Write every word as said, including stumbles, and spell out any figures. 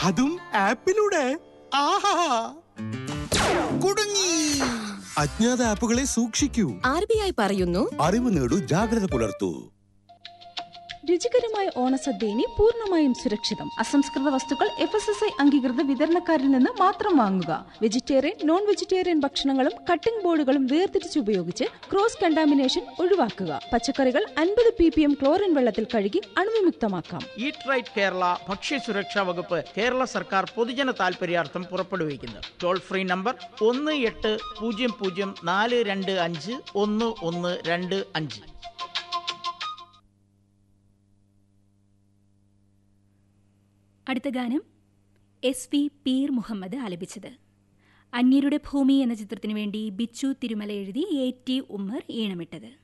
അതും ആപ്പിലൂടെ. ആഹാ, കുടുങ്ങി. അജ്ഞാത ആപ്പുകളെ സൂക്ഷിക്കൂ. ആർ ബി ഐ പറയുന്നു, അറിവ് നേടൂ, ജാഗ്രത പുലർത്തൂ. രുചികരമായ ഓണസദ്യ ഇനി പൂർണ്ണമായും സുരക്ഷിതം. അസംസ്കൃത വസ്തുക്കൾ എഫ് എസ് എസ് ഐ അംഗീകൃത വിതരണക്കാരിൽ നിന്ന് മാത്രം വാങ്ങുക. വെജിറ്റേറിയൻ, നോൺ വെജിറ്റേറിയൻ ഭക്ഷണങ്ങളും കട്ടിംഗ് ബോർഡുകളും വേർതിരിച്ച് ഉപയോഗിച്ച് ക്രോസ് കണ്ടാമിനേഷൻ ഒഴിവാക്കുക. പച്ചക്കറികൾ അൻപത് പി പി എം ക്ലോറിൻ വെള്ളത്തിൽ കഴുകി അണുവിമുക്തമാക്കാം. ഈറ്റ് റൈറ്റ് കേരള ഭക്ഷ്യസുരക്ഷാ വകുപ്പ് കേരള സർക്കാർ പൊതുജന താൽപര്യാർത്ഥം പുറപ്പെടുവിക്കുന്നത് ടോൾ ഫ്രീ നമ്പർ ഒന്ന് എട്ട് പൂജ്യം പൂജ്യം നാല് രണ്ട് അഞ്ച് ഒന്ന് ഒന്ന് രണ്ട് അഞ്ച്. അടുത്ത ഗാനം എസ് വി പീർ മുഹമ്മദ് ആലപിച്ചത്. അന്യരുടെ ഭൂമി എന്ന ചിത്രത്തിനു വേണ്ടി ബിച്ചു തിരുമല എഴുതി എ ടി ഉമ്മർ ഈണമിട്ടത്.